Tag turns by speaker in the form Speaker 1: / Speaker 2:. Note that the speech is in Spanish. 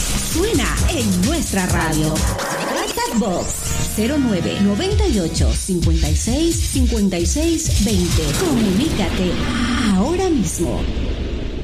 Speaker 1: voz suena en nuestra radio. WhatsApp Box 09 98 56 56 20. Comunícate ahora mismo.